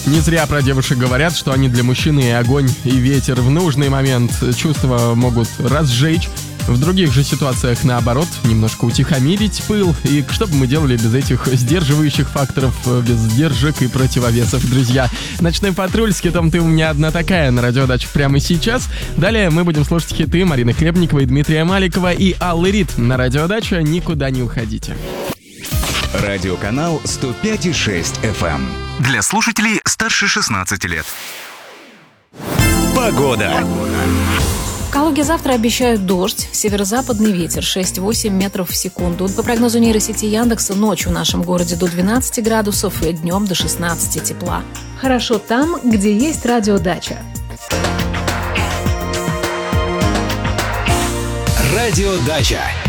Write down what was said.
Не зря про девушек говорят, что они для мужчины и огонь, и ветер. В нужный момент чувства могут разжечь, в других же ситуациях, наоборот, немножко утихомирить пыл. И что бы мы делали без этих сдерживающих факторов, без сдержек и противовесов, друзья? «Ночной патруль» с хитом «Ты у меня одна такая» на радиодаче прямо сейчас. Далее мы будем слушать хиты Марины Хлебниковой, Дмитрия Маликова и Аллы Рид на радиодаче. Никуда не уходите. Радиоканал 105,6 FM. Для слушателей старше 16 лет. Погода. В Калуге завтра обещают дождь, северо-западный ветер 6-8 метров в секунду. По прогнозу нейросети Яндекса, ночью в нашем городе до 12 градусов и днем до 16 тепла. Хорошо там, где есть радиодача. Радиодача.